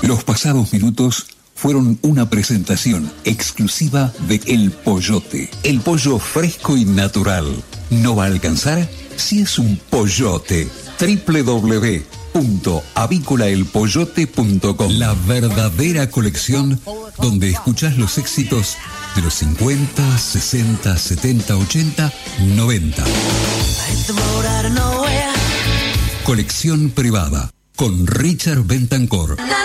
Los pasados minutos fueron una presentación exclusiva de El Pollote. El pollo fresco y natural. ¿No va a alcanzar? Si es un pollote. www.avícolaelpollote.com. La verdadera colección donde escuchás los éxitos de los 50, 60, 70, 80, 90. Colección privada con Richard Bentancor.